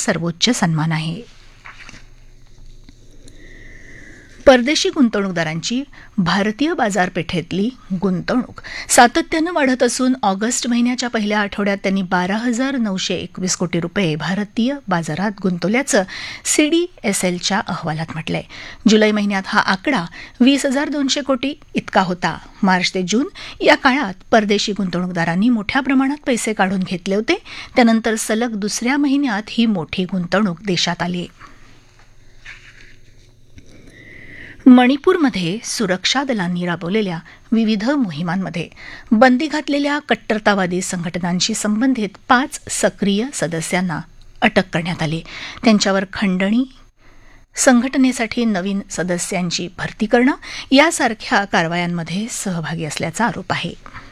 सर्वोच्च सन्मान आहे. परदेशी गुंतवणूकदारांची भारतीय बाजारपेठेतली गुंतवणूक सातत्यानं वाढत असून ऑगस्ट महिन्याच्या पहिल्या आठवड्यात त्यांनी 12,921 कोटी रुपये भारतीय बाजारात गुंतवल्याचं सीडीएसएलच्या अहवालात म्हटलंय. जुलै महिन्यात हा आकडा 20,200 कोटी इतका होता. मार्च ते जून या काळात परदेशी गुंतवणूकदारांनी मोठ्या प्रमाणात पैसे काढून घेतले होते. त्यानंतर सलग दुसऱ्या महिन्यात ही मोठी गुंतवणूक देशात आली. मणिपूरमध्ये सुरक्षा दलांनी राबवलेल्या विविध मोहिमांमध्ये बंदी घातलेल्या कट्टरतावादी संघटनांशी संबंधित 5 सक्रिय सदस्यांना अटक करण्यात आली. त्यांच्यावर खंडणी, संघटनेसाठी नवीन सदस्यांची भरती करणं यासारख्या कारवायांमध्ये सहभागी असल्याचा आरोप आहे.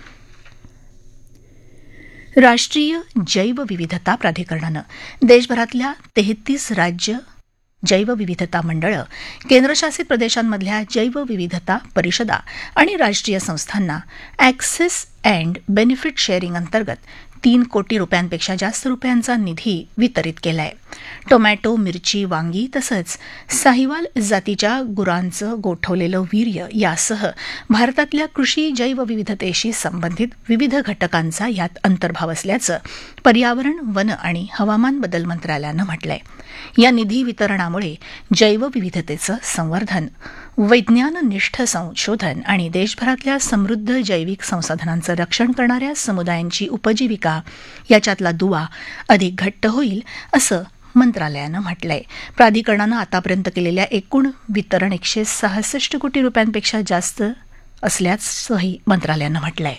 राष्ट्रीय जैवविविधता प्राधिकरणानं देशभरातल्या 33 राज्य जैवविविधता मंडळं, केंद्रशासित प्रदेशांमधल्या जैवविविधता परिषदा आणि राष्ट्रीय संस्थांना ॲक्सेस अँड बेनिफिट शेअरिंग अंतर्गत 3 कोटी रुपयांपेक्षा जास्त रुपयांचा निधी वितरित केलाय. टोमॅटो, मिरची, वांगी तसंच साहिवाल जातीच्या गुरांचं गोठवलेलं वीर्य यासह भारतातल्या कृषी जैवविविधतेशी संबंधित विविध घटकांचा यात अंतर्भाव असल्याचं पर्यावरण, वन आणि हवामान बदल मंत्रालयानं म्हटलंय. या निधी वितरणामुळे जैवविविधतेचं संवर्धन, वैज्ञाननिष्ठ संशोधन आणि देशभरातल्या समृद्ध जैविक संसाधनांचं रक्षण करणाऱ्या समुदायांची उपजीविका याच्यातला दुवा अधिक घट्ट होईल असं मंत्रालयानं म्हटलंय. प्राधिकरणानं आतापर्यंत केलेल्या एकूण वितरण 166 कोटी रुपयांपेक्षा जास्त असल्याचंही मंत्रालयानं म्हटलंय.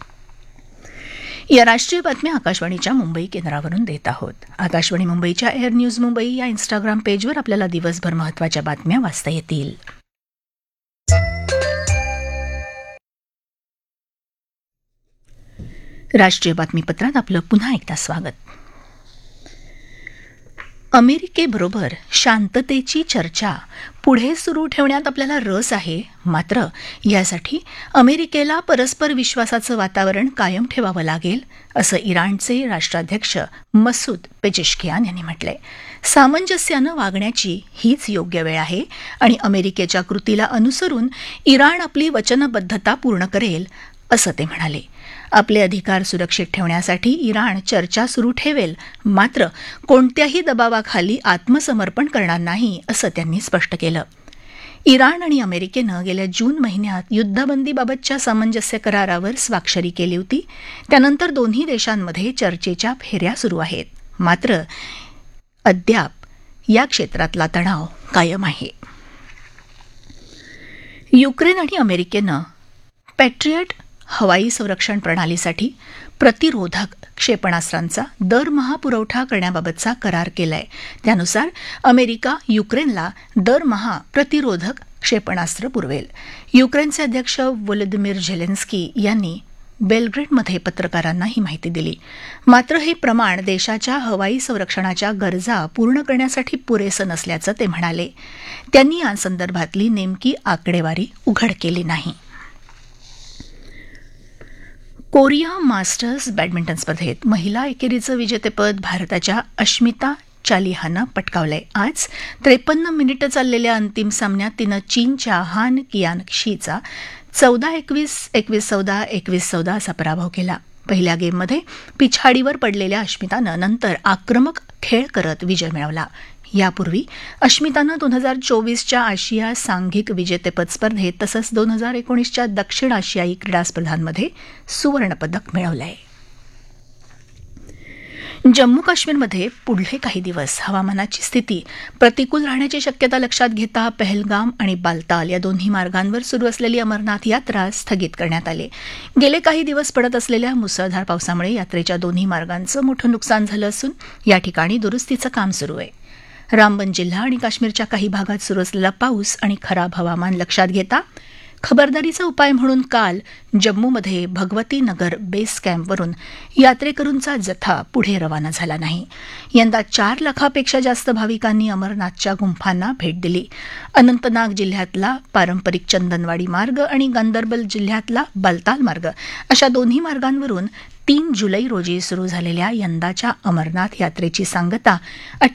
या राष्ट्रीय बातम्या आकाशवाणीच्या मुंबई केंद्रावरून देत आहोत. आकाशवाणी मुंबईच्या एअर न्यूज मुंबई या इंस्टाग्राम पेजवर आपल्याला दिवसभर महत्त्वाच्या बातम्या वाचता येतील. राष्ट्रीय बातमीपत्रात आपलं पुन्हा एकदा स्वागत. अमेरिकेबरोबर शांततेची चर्चा पुढे सुरू ठेवण्यात आपल्याला रस आहे. मात्र यासाठी अमेरिकेला परस्पर विश्वासाचं वातावरण कायम ठेवावं लागेल असं इराणचे राष्ट्राध्यक्ष मसूद पेजेश्कियान यांनी म्हटलंय. सामंजस्यानं वागण्याची हीच योग्य वेळ आहे आणि अमेरिकेच्या कृतीला अनुसरून इराण आपली वचनबद्धता पूर्ण करेल असं ते म्हणाले. आपले अधिकार सुरक्षित ठेवण्यासाठी इराण चर्चा सुरू ठेवेल, मात्र कोणत्याही दबावाखाली आत्मसमर्पण करणार नाही असं त्यांनी स्पष्ट केलं. इराण आणि अमेरिकेनं गेल्या जून महिन्यात युद्धबंदीबाबतच्या सामंजस्य करारावर स्वाक्षरी केली होती. त्यानंतर दोन्ही देशांमध्ये चर्चेच्या फेऱ्या सुरू आहेत. मात्र अद्याप या क्षेत्रातला तणाव कायम आहे. युक्रेन आणि अमेरिकेनं पॅट्रियट हवाई संरक्षण प्रणालीसाठी प्रतिरोधक क्षेपणास्त्रांचा दरमहा पुरवठा करण्याबाबतचा करार केलाय. त्यानुसार अमेरिका युक्रेनला दरमहा प्रतिरोधक क्षेपणास्त्र पुरवेल. युक्रेनचे अध्यक्ष व्लोदिमीर झेलेन्स्की यांनी बेलग्रेडमध्ये पत्रकारांना ही माहिती दिली. मात्र हे प्रमाण देशाच्या हवाई संरक्षणाच्या गरजा पूर्ण करण्यासाठी पुरेसं नसल्याचं ते म्हणाले. त्यांनी या संदर्भातली नेमकी आकडेवारी उघड केली नाही. कोरिया मास्टर्स बॅडमिंटन स्पर्धेत महिला एकेरीचं विजेतेपद भारताच्या अश्मिता चालिहानं पटकावलंय. आज 53 मिनिटं चाललेल्या अंतिम सामन्यात तिनं चीनच्या हान कियानशीचा 14-21, 21-14, 21-14 असा पराभव केला. पहिल्या गेममध्ये पिछाडीवर पडलेल्या अश्मितानं नंतर आक्रमक खेळ करत विजय मिळवला. यापूर्वी अश्मितानं 2024च्या आशिया सांघिक विजेतेपद स्पर्धेत तसंच 2019च्या दक्षिण आशियाई क्रीडा स्पर्धांमध्ये सुवर्णपदक मिळवलंय. जम्मू काश्मीरमध्ये पुढले काही दिवस हवामानाची स्थिती प्रतिकूल राहण्याची शक्यता लक्षात घेता पहलगाम आणि बालताल या दोन्ही मार्गांवर सुरू असलेली अमरनाथ यात्रा स्थगित करण्यात आली. गेले काही दिवस पडत असलेल्या मुसळधार पावसामुळे यात्रेच्या दोन्ही मार्गांचं मोठं नुकसान झालं असून या ठिकाणी दुरुस्तीचं काम सुरू आहे. रामबन जिल्हा आणि काश्मीरच्या काही भागात सुरू असलेला पाऊस आणि खराब हवामान लक्षात घेता खबरदारीचा उपाय म्हणून काल जम्मूमध्ये भगवती नगर बेस कॅम्पवरून यात्रेकरूंचा जथा पुढे रवाना झाला नाही. यंदा 4 लाखापेक्षा जास्त भाविकांनी अमरनाथच्या गुंफांना भेट दिली. अनंतनाग जिल्ह्यातला पारंपरिक चंदनवाडी मार्ग आणि गांदरबल जिल्ह्यातला बालताल मार्ग अशा दोन्ही मार्गांवरून 3 जुलै रोजी सुरू झालेल्या यंदाच्या अमरनाथ यात्रेची सांगता